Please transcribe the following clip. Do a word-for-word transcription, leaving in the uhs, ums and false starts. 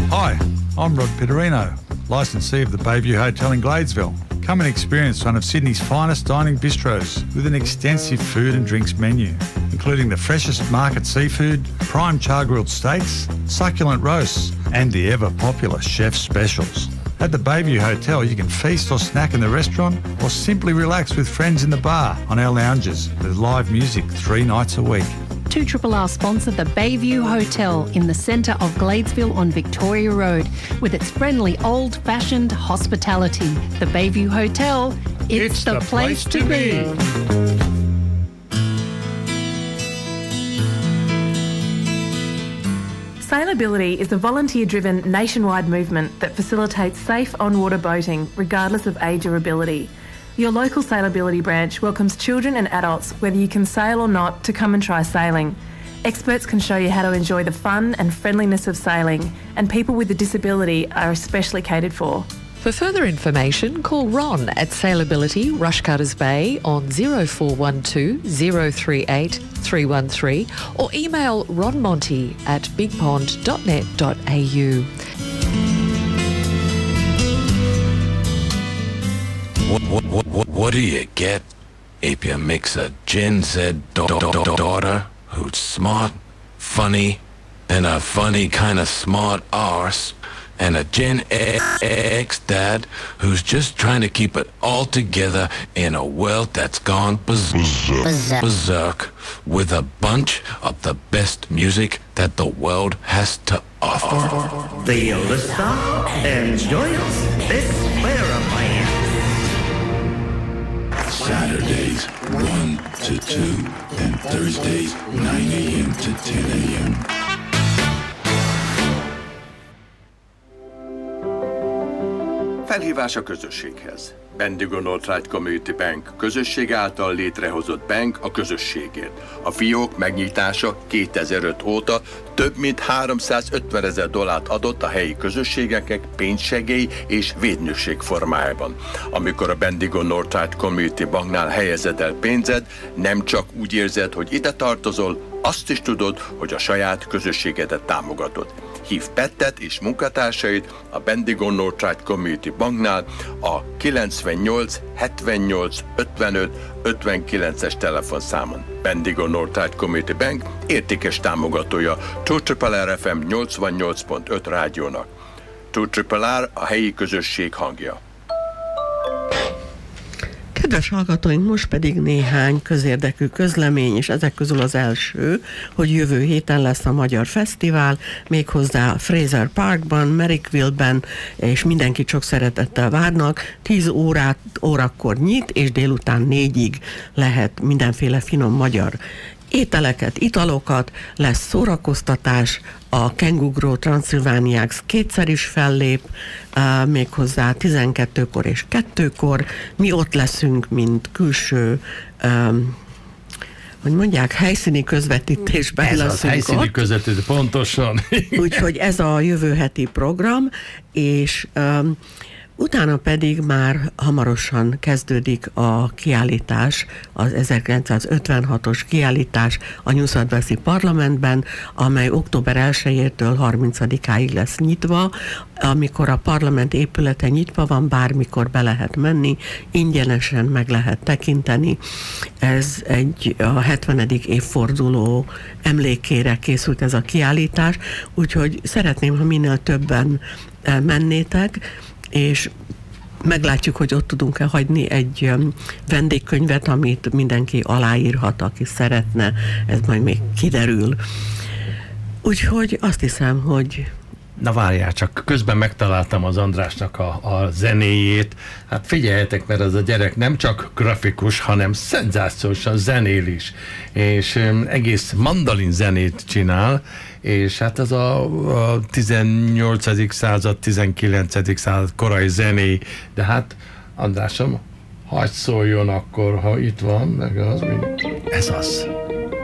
Hi, I'm Rod Pitterino, licensee of the Bayview Hotel in Gladesville. Come and experience one of Sydney's finest dining bistros with an extensive food and drinks menu, including the freshest market seafood, prime char-grilled steaks, succulent roasts, and the ever-popular chef specials. At the Bayview Hotel, you can feast or snack in the restaurant or simply relax with friends in the bar on our lounges with live music three nights a week. two R R R sponsor the Bayview Hotel in the centre of Gladesville on Victoria Road with its friendly old-fashioned hospitality. The Bayview Hotel, it's, it's the, the place, place to be. Sailability is a volunteer-driven nationwide movement that facilitates safe on-water boating regardless of age or ability. Your local Sailability branch welcomes children and adults, whether you can sail or not, to come and try sailing. Experts can show you how to enjoy the fun and friendliness of sailing, and people with a disability are especially catered for. For further information, call Ron at Sailability Rushcutters Bay on zero four one two zero three eight three one three or email ronmonty at bigpond dot net dot a u. What, what, what, what, what do you get if you mix a Gen Z da- da- da- daughter who's smart, funny, and a funny kind of smart arse, and a Gen X dad who's just trying to keep it all together in a world that's gone berserk, berserk. berserk with a bunch of the best music that the world has to offer? Do you listen? Enjoy us this experiment. Saturdays, one to two, and Thursdays, nine a.m. to ten a.m. Felhívás a közösséghez. Bendigo Northright Community Bank közösség által létrehozott bank a közösségért. A fiók megnyitása kétezer-öt óta több mint háromszázötven ezer dollárt adott a helyi közösségeknek pénzsegély és védnökség formájában. Amikor a Bendigo Northright Community Banknál helyezed el pénzed, nem csak úgy érzed, hogy ide tartozol, azt is tudod, hogy a saját közösségedet támogatod. Hív Pettet és munkatársait a Bendigo Northright Community Banknál a kilencvennyolc hetvennyolc ötvenöt ötvenkilences telefonszámon. Bendigo Northright Community Bank értékes támogatója two R R R F M nyolcvannyolc pont öt rádiónak. two R R R a helyi közösség hangja. Kedves hallgatóink, most pedig néhány közérdekű közlemény, és ezek közül az első, hogy jövő héten lesz a Magyar Fesztivál, méghozzá Fraser Parkban, Merrickville-ben, és mindenkit sok szeretettel várnak. tíz órát, órakor nyit, és délután négyig lehet mindenféle finom magyar ételeket, italokat, lesz szórakoztatás, a Kengugró Transylvaniax kétszer is fellép, uh, méghozzá tizenkettőkor és kettőkor. Mi ott leszünk, mint külső, um, hogy mondják, helyszíni közvetítésben ez leszünk az helyszíni ott. közvetítés, pontosan. Úgyhogy ez a jövő heti program, és um, utána pedig már hamarosan kezdődik a kiállítás, az ezerkilencszázötvenhatos kiállítás a New South Wales-i parlamentben, amely október elsejétől harmincadikáig lesz nyitva. Amikor a parlament épülete nyitva van, bármikor be lehet menni, ingyenesen meg lehet tekinteni. Ez egy a hetvenedik évforduló emlékére készült ez a kiállítás, úgyhogy szeretném, ha minél többen mennétek, és meglátjuk, hogy ott tudunk-e hagyni egy um, vendégkönyvet, amit mindenki aláírhat, aki szeretne, ez majd még kiderül. Úgyhogy azt hiszem, hogy... Na várjál, csak közben megtaláltam az Andrásnak a, a zenéjét. Hát figyeljetek, mert ez a gyerek nem csak grafikus, hanem szenzációsan zenél is. És um, egész mandolin zenét csinál, és hát ez a, a tizennyolcadik század, tizenkilencedik század korai zené, de hát Andrásom, hadd szóljon akkor, ha itt van, meg az, ez az.